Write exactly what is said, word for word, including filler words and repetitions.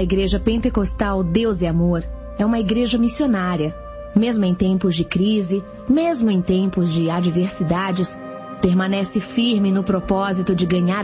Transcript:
Igreja Pentecostal Deus e Amor é uma igreja missionária. Mesmo em tempos de crise, mesmo em tempos de adversidades, permanece firme no propósito de ganhar